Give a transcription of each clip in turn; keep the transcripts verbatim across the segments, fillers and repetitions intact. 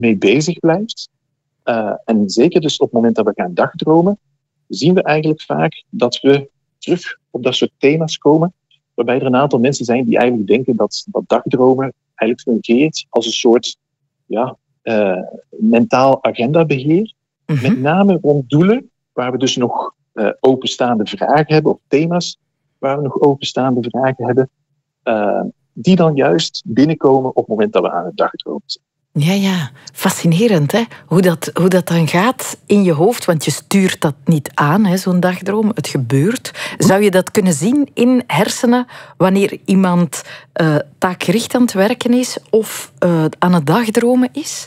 mee bezig blijft, uh, en zeker dus op het moment dat we gaan dagdromen, zien we eigenlijk vaak dat we terug op dat soort thema's komen, waarbij er een aantal mensen zijn die eigenlijk denken dat, dat dagdromen eigenlijk fungeert als een soort ja, uh, mentaal agendabeheer, mm-hmm. met name rond doelen waar we dus nog uh, openstaande vragen hebben, of thema's waar we nog openstaande vragen hebben, uh, die dan juist binnenkomen op het moment dat we aan het dagdromen zijn. Ja, ja. Fascinerend, hè? Hoe dat, hoe dat dan gaat in je hoofd, want je stuurt dat niet aan, hè, zo'n dagdroom. Het gebeurt. Zou je dat kunnen zien in hersenen wanneer iemand uh, taakgericht aan het werken is of uh, aan het dagdromen is?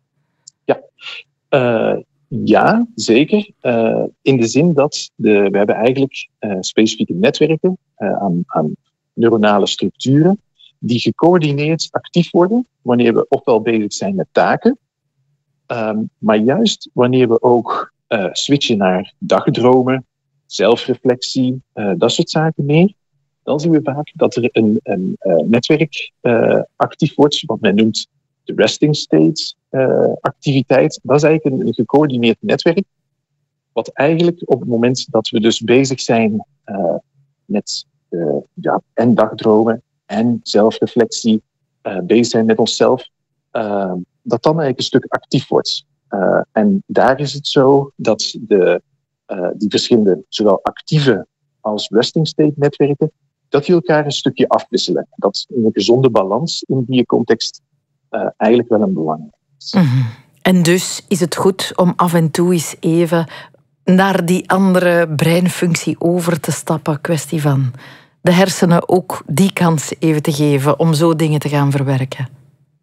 Ja, uh, ja zeker. Uh, in de zin dat de, we hebben eigenlijk uh, specifieke netwerken uh, aan, aan neuronale structuren die gecoördineerd actief worden wanneer we ofwel bezig zijn met taken, um, maar juist wanneer we ook uh, switchen naar dagdromen, zelfreflectie, uh, dat soort zaken meer, dan zien we vaak dat er een, een uh, netwerk uh, actief wordt, wat men noemt de resting state uh, activiteit. Dat is eigenlijk een, een gecoördineerd netwerk, wat eigenlijk op het moment dat we dus bezig zijn uh, met uh, ja, en dagdromen en zelfreflectie, uh, bezig zijn met onszelf, uh, dat dan eigenlijk een stuk actief wordt. Uh, en daar is het zo dat de, uh, die verschillende, zowel actieve als resting state netwerken, dat die elkaar een stukje afwisselen. Dat een gezonde balans in die context uh, eigenlijk wel een belangrijk is. Mm-hmm. En dus is het goed om af en toe eens even naar die andere breinfunctie over te stappen, kwestie van de hersenen ook die kans even te geven om zo dingen te gaan verwerken.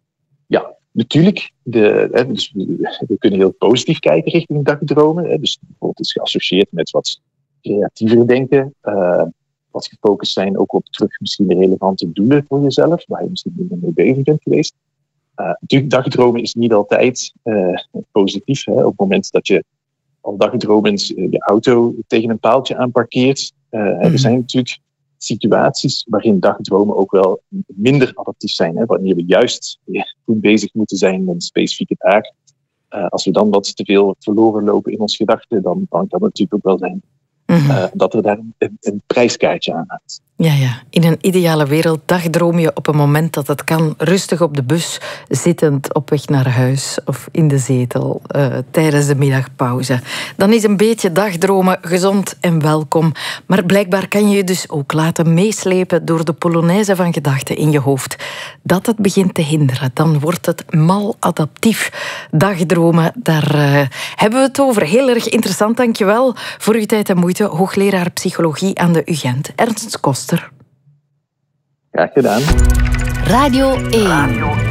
Ja, natuurlijk. De, hè, dus we, we kunnen heel positief kijken richting dagdromen. Hè, dus bijvoorbeeld is geassocieerd met wat creatiever denken. Uh, wat gefocust zijn ook op terug misschien relevante doelen voor jezelf, waar je misschien niet mee bezig bent geweest. Uh, natuurlijk, dagdromen is niet altijd uh, positief. Hè. Op het moment dat je al dagdromend uh, je auto tegen een paaltje aanparkeert. Uh, mm-hmm. Er zijn natuurlijk situaties waarin dagdromen ook wel minder adaptief zijn. Hè? Wanneer we juist goed bezig moeten zijn met een specifieke taak. Uh, als we dan wat te veel verloren lopen in ons gedachten, dan, dan kan het natuurlijk ook wel zijn mm-hmm. uh, dat er daar een, een prijskaartje aan hangt. Ja, ja. In een ideale wereld dagdroom je op een moment dat het kan, rustig op de bus, zittend op weg naar huis of in de zetel uh, tijdens de middagpauze. Dan is een beetje dagdromen gezond en welkom. Maar blijkbaar kan je je dus ook laten meeslepen door de polonaise van gedachten in je hoofd. Dat het begint te hinderen, dan wordt het maladaptief. Dagdromen, daar uh, hebben we het over. Heel erg interessant, dankjewel voor uw tijd en moeite. Hoogleraar psychologie aan de U Gent, Ernst Koster. Graag gedaan. Radio één.